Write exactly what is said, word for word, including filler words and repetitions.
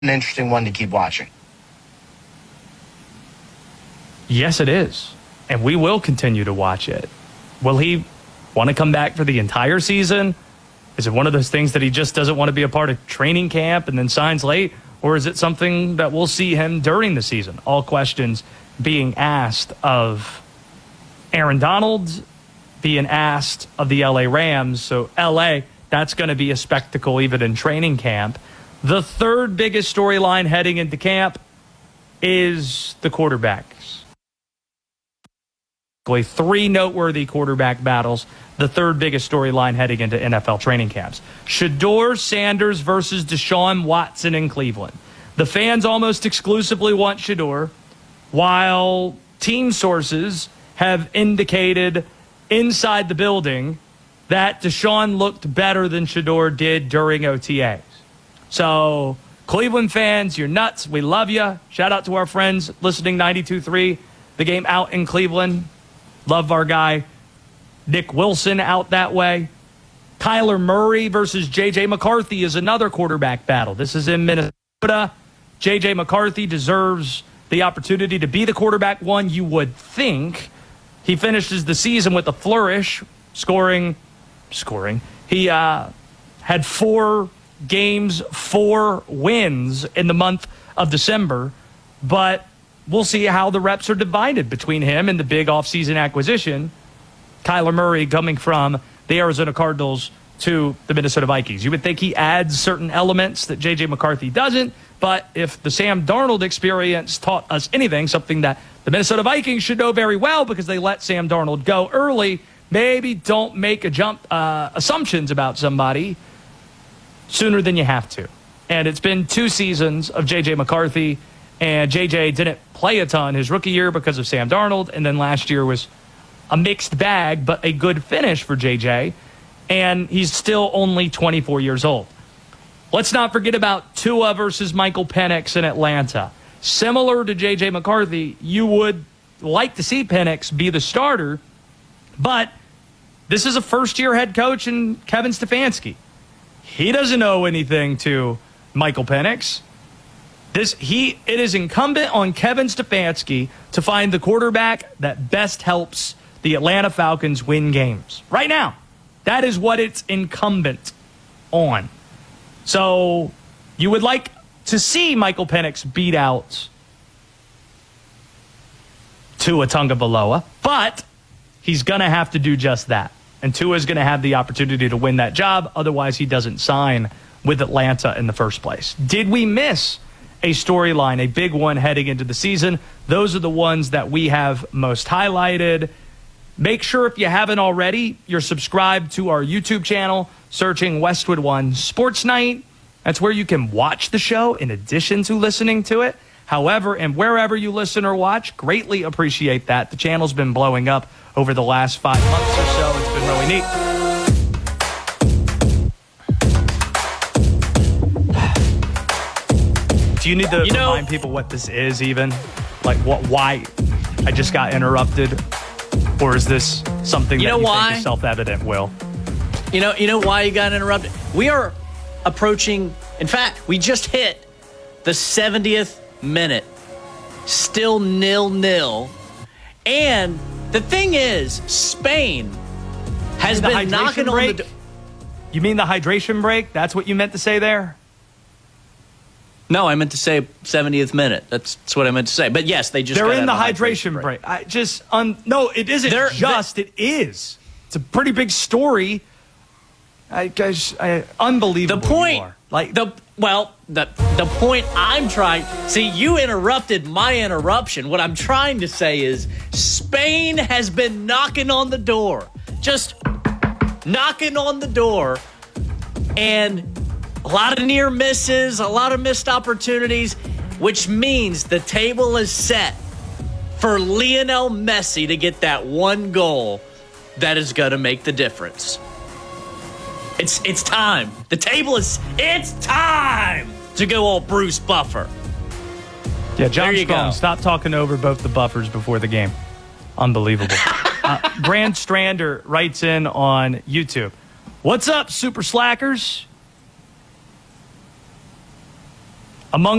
an interesting one to keep watching. Yes, it is. And we will continue to watch it. Will he want to come back for the entire season? Is it one of those things that he just doesn't want to be a part of training camp and then signs late? Or is it something that we'll see him during the season? All questions being asked of Aaron Donald, being asked of the L A Rams. So L A, that's going to be a spectacle even in training camp. The third biggest storyline heading into camp is the quarterbacks. Three noteworthy quarterback battles. The third biggest storyline heading into N F L training camps. Shedeur Sanders versus Deshaun Watson in Cleveland. The fans almost exclusively want Shedeur, while team sources have indicated inside the building that Deshaun looked better than Shedeur did during O T As. So, Cleveland fans, you're nuts. We love you. Shout out to our friends listening ninety-two point three. The game out in Cleveland. Love our guy Nick Wilson out that way. Kyler Murray versus J J McCarthy is another quarterback battle. This is in Minnesota. J J McCarthy deserves the opportunity to be the quarterback one, you would think. He finishes the season with a flourish, scoring, scoring. He uh, had four games, four wins in the month of December, but we'll see how the reps are divided between him and the big offseason acquisition, Kyler Murray, coming from the Arizona Cardinals to the Minnesota Vikings. You would think he adds certain elements that J J McCarthy doesn't, but if the Sam Darnold experience taught us anything, something that the Minnesota Vikings should know very well because they let Sam Darnold go early, maybe don't make a jump uh, assumptions about somebody sooner than you have to. And it's been two seasons of J J McCarthy, and J J didn't play a ton his rookie year because of Sam Darnold, and then last year was a mixed bag, but a good finish for J J, and he's still only twenty-four years old. Let's not forget about Tua versus Michael Penix in Atlanta. Similar to J J McCarthy, you would like to see Penix be the starter, but this is a first-year head coach in Kevin Stefanski. He doesn't owe anything to Michael Penix. This he it is incumbent on Kevin Stefanski to find the quarterback that best helps the Atlanta Falcons win games. Right now, that is what it's incumbent on. So you would like to see Michael Penix beat out Tua Tagovailoa, but he's going to have to do just that. And Tua is going to have the opportunity to win that job. Otherwise, he doesn't sign with Atlanta in the first place. Did we miss a storyline, a big one heading into the season? Those are the ones that we have most highlighted. Make sure, if you haven't already, you're subscribed to our YouTube channel, searching Westwood One Sports Night. That's where you can watch the show in addition to listening to it. However, and wherever you listen or watch, greatly appreciate that. The channel's been blowing up over the last five months or so. It's been really neat. Do you need to you know, remind people what this is even? Like, what? Why I just got interrupted? Or is this something you that know you why? think is self-evident, Will? You know, you know why you got interrupted? We are approaching, in fact, we just hit the seventieth minute. Still nil-nil. And the thing is, Spain has been knocking break? on the... You mean the hydration break? That's what you meant to say there? No, I meant to say seventieth minute. That's, that's what I meant to say. But yes, they just They're got in the hydration, hydration break. break. I just, un, no, it isn't they're, just, they're, it is. It's a pretty big story. I guys, I, unbelievable. The point, you are. like the well, the the point I'm trying. See, you interrupted my interruption. What I'm trying to say is, Spain has been knocking on the door, just knocking on the door, and a lot of near misses, a lot of missed opportunities, which means the table is set for Lionel Messi to get that one goal that is going to make the difference. It's it's time. The table is, it's time to go all Bruce Buffer. Yeah, John Strong, stop talking over both the Buffers before the game. Unbelievable. uh, Brand Strander writes in on YouTube. What's up, Super Slackers? Among